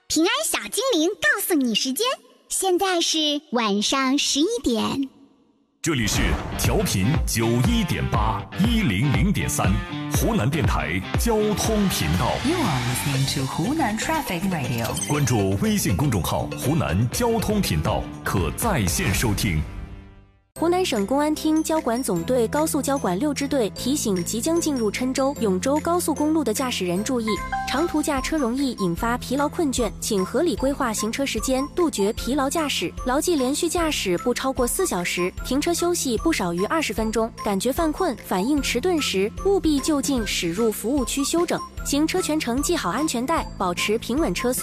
平安小精灵告诉你时间，现在是晚上11点。 这里是调频91.8、100.3，湖南电台交通频道。 You are listening to 湖南 Traffic Radio。 关注微信公众号“湖南交通频道”，可在线收听。 湖南省公安厅交管总队高速交管6支队提醒即将进入郴州、永州高速公路的驾驶人注意，长途驾车容易引发疲劳困倦，请合理规划行车时间，杜绝疲劳驾驶，牢记连续驾驶不超过4小时，停车休息不少于20分钟，感觉犯困、反应迟钝时，务必就近驶入服务区休整。行车全程系好安全带，保持平稳车速。